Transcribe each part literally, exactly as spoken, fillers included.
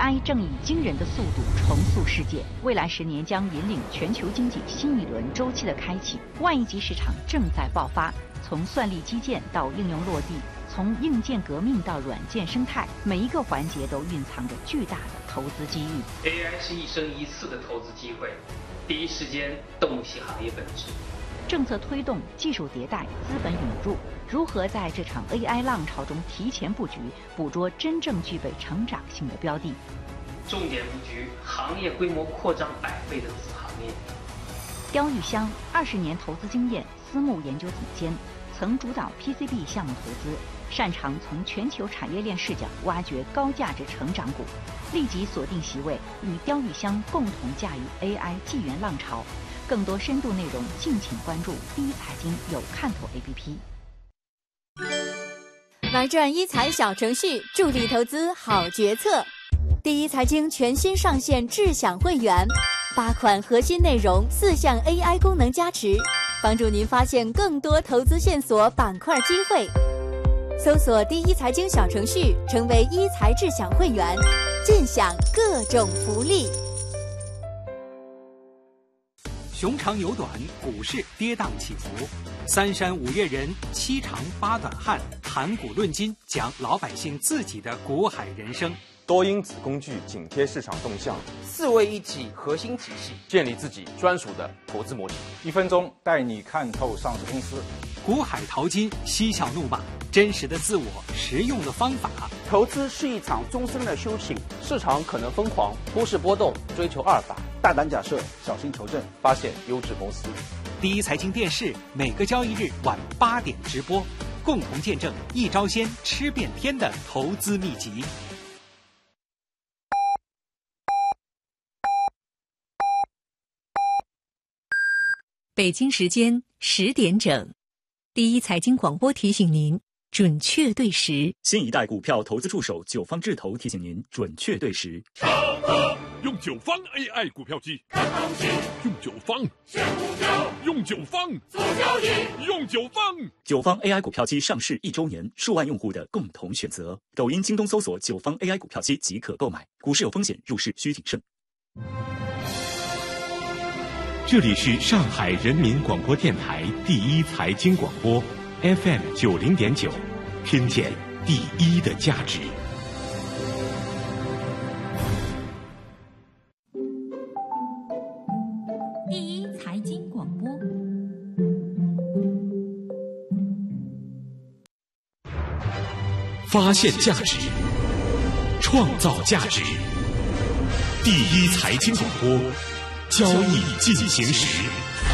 I 正以惊人的速度重塑世界，未来十年将引领全球经济新一轮周期的开启。万亿级市场正在爆发，从算力基建到应用落地，从硬件革命到软件生态，每一个环节都蕴藏着巨大的投资机遇。 A I 是一生一次的投资机会，第一时间洞悉行业本质。 政策推动、技术迭代、资本引入，如何在这场 A I 浪潮中提前布局，捕捉真正具备成长性的标的？ 重点布局行业规模扩张百倍的子行业。 刁玉香二十年投资经验，私募研究总监，曾主导 P C B 项目投资，擅长从全球产业链视角挖掘高价值成长股。立即锁定席位，与刁玉香共同驾驭 A I 纪元浪潮。更多深度内容，敬请关注第一财经有看头 A P P。 玩转一财小程序，助力投资好决策。第一财经全新上线智享会员，八款核心内容，四项 A I 功能加持，帮助您发现更多投资线索、板块机会。搜索第一财经小程序，成为一财智享会员，尽享各种福利。 熊长牛短，股市跌宕起伏，三山五岳人，七长八短汉，谈股论金，讲老百姓自己的股海人生。 多因子工具紧贴市场动向， 四位一体核心体系，建立自己专属的投资模型。 一分钟带你看透上市公司。 股海淘金，嬉笑怒骂，真实的自我，实用的方法。 投资是一场终身的修行，市场可能疯狂，股市波动，追求阿尔法， 大胆假设，小心求证， 发现优质公司。 第一财经电视每个交易日晚八点直播，共同见证一招鲜吃遍天的投资秘籍。 北京时间十点整，第一财经广播提醒您准确对时。 新一代股票投资助手九方智投提醒您准确对时。 用九方 A I 股票机看行情，用九方选股票，用九方做交易，用九方。 九方 A I 股票机上市一周年，数万用户的共同选择。抖音、京东搜索九方 A I 股票机即可购买。股市有风险，入市需谨慎。 这里是上海人民广播电台第一财经广播 F M 九零点九，听见第一的价值。 第一财经广播， 发现价值，创造价值。第一财经广播，交易进行时。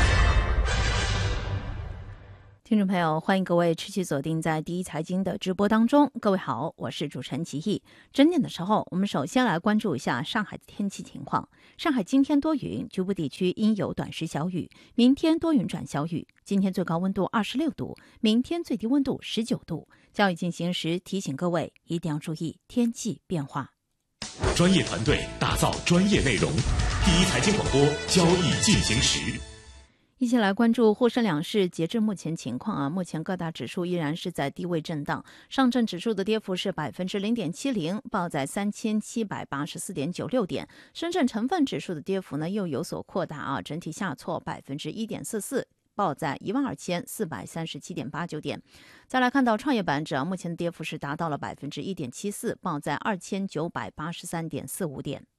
听众朋友，欢迎各位持续锁定在第一财经的直播当中。各位好，我是主持人齐毅。整点的时候，我们首先来关注一下上海的天气情况。上海今天多云，局部地区应有短时小雨，明天多云转小雨。今天最高温度二十六度，明天最低温度十九度。交易进行时提醒各位一定要注意天气变化。 专业团队打造专业内容，第一财经广播，交易进行时。 一起来关注沪深两市截至目前情况啊，目前各大指数依然是在低位震荡，上证指数的跌幅是百分之零点七零，报在三千七百八十四点九六点。深圳成分指数的跌幅呢又有所扩大啊，整体下挫百分之一点四四，报在一万二千四百三十七点八九点。再来看到创业板指啊，目前的跌幅是达到了百分之一点七四，报在二千九百八十三点四五点。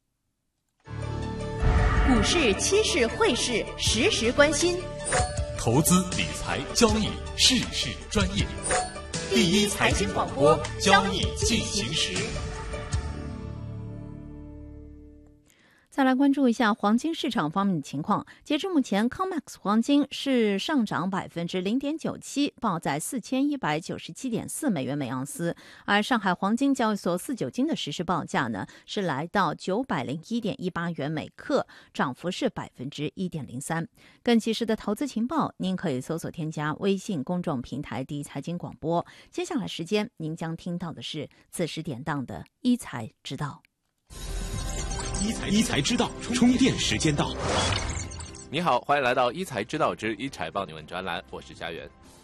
股市、期市、汇市，时时关心。 投资理财交易，事事专业。第一财经广播，交易进行时。 再来关注一下黄金市场方面的情况。截至目前 C O M E X 黄金是上涨百分之零点九七，报在四千一百九十七点四美元每盎司。而上海黄金交易所四九金的实时报价呢，是来到九百零一点一八元每克，涨幅是百分之一点零三。更及时的投资情报，您可以搜索添加微信公众平台第一财经广播。接下来时间，您将听到的是此时典当的一财之道。 一财一财之道，充电时间到。 你好，欢迎来到一财之道之一财帮你问专栏，我是家园。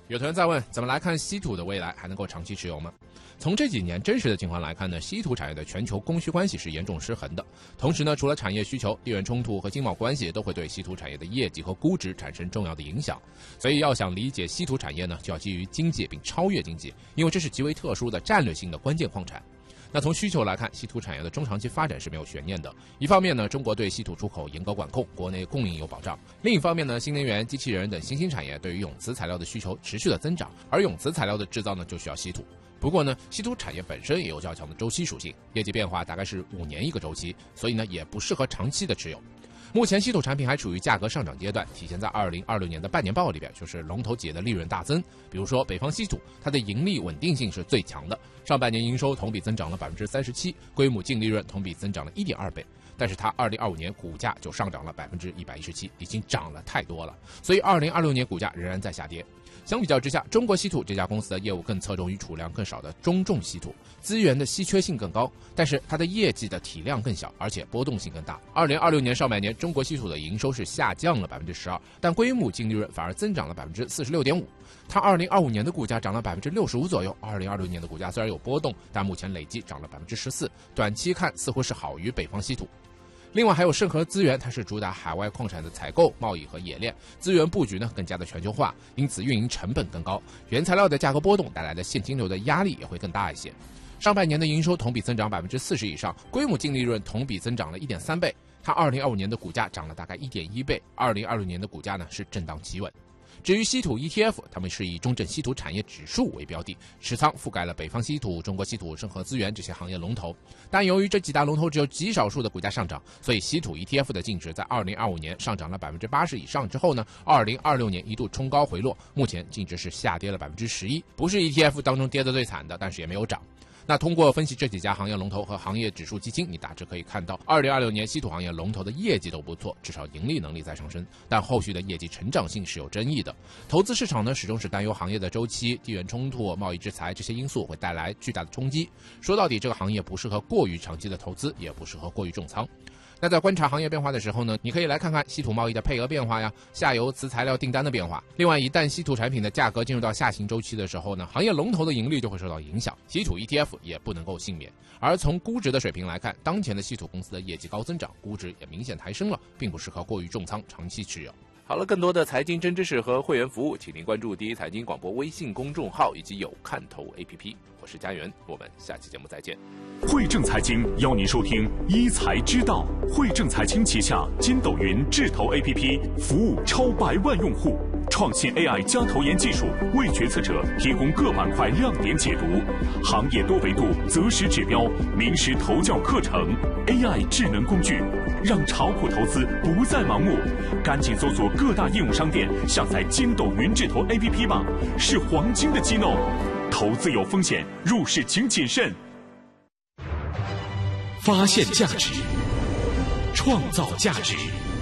有同学在问，怎么来看稀土的未来还能够长期持有吗？从这几年真实的情况来看呢，稀土产业的全球供需关系是严重失衡的。同时呢，除了产业需求，地缘冲突和经贸关系都会对稀土产业的业绩和估值产生重要的影响。所以要想理解稀土产业呢，就要基于经济并超越经济，因为这是极为特殊的战略性的关键矿产。那从需求来看，稀土产业的中长期发展是没有悬念的。一方面呢，中国对稀土出口严格管控，国内供应有保障；另一方面呢，新能源、机器人等新兴产业对于永磁材料的需求持续的增长，而永磁材料的制造呢，就需要稀土。不过呢，稀土产业本身也有较强的周期属性，业绩变化大概是五年一个周期，所以呢，也不适合长期的持有。目前稀土产品还处于价格上涨阶段，体现在二零二六年的半年报里边，就是龙头企业的利润大增。比如说北方稀土，它的盈利稳定性是最强的，上半年营收同比增长了 百分之三十七， 规模净利润同比增长了 一点二倍。但是它二零二五年股价就上涨了 百分之一百一十七， 已经涨了太多了，所以二零二六年股价仍然在下跌。相比较之下，中国稀土这家公司的业务更侧重于储量更少的中重稀土，资源的稀缺性更高，但是它的业绩的体量更小，而且波动性更大。二零二六年上半年，中国稀土的营收是下降了 百分之十二， 但规模净利润反而增长了 百分之四十六点五。它二零二五年的股价涨了 百分之六十五 左右，二零二六年的股价虽然有波动，但目前累计涨了 百分之十四， 短期看似乎是好于北方稀土。另外还有盛和资源，它是主打海外矿产的采购、贸易和冶炼，资源布局呢更加的全球化，因此运营成本更高，原材料的价格波动带来的现金流的压力也会更大一些。上半年的营收同比增长 百分之四十 以上，规模净利润同比增长了 一点三倍，它二零二五年的股价涨了大概 一点一倍，二零二六年的股价呢是震荡企稳。至于稀土 E T F， 他们是以中证稀土产业指数为标的，持仓覆盖了北方稀土、中国稀土、盛和资源这些行业龙头。但由于这几大龙头只有极少数的股价上涨，所以稀土 E T F 的净值在二零二五年上涨了 百分之八十 以上之后呢，二零二六年一度冲高回落，目前净值是下跌了 百分之十一， 不是 E T F 当中跌得最惨的，但是也没有涨。那通过分析这几家行业龙头和行业指数基金，你大致可以看到二零二六年稀土行业龙头的业绩都不错，至少盈利能力在上升，但后续的业绩成长性是有争议的。投资市场呢始终是担忧行业的周期、地缘冲突、贸易制裁这些因素会带来巨大的冲击。说到底，这个行业不适合过于长期的投资，也不适合过于重仓。那在观察行业变化的时候呢，你可以来看看稀土贸易的配额变化呀，下游磁材料订单的变化。另外，一旦稀土产品的价格进入到下行周期的时候呢，行业龙头的盈利就会受到影响，稀土 E T F 也不能够幸免。而从估值的水平来看，当前的稀土公司的业绩高增长，估值也明显抬升了，并不适合过于重仓长期持有。好了，更多的财经真知识和会员服务，请您关注第一财经广播微信公众号以及有看头 A P P。我是佳源，我们下期节目再见。 汇正财经邀您收听一财之道。汇正财经旗下筋斗云智投 A P P 服务超百万用户，创新 A I 加投研技术，为决策者提供各板块亮点解读，行业多维度择时指标，名师投教课程 ，A I 智能工具，让炒股投资不再盲目。赶紧搜索各大应用商店，下载筋斗云智投 A P P 吧，是黄金的机弄。投资有风险，入市请谨慎。发现价值，创造价值。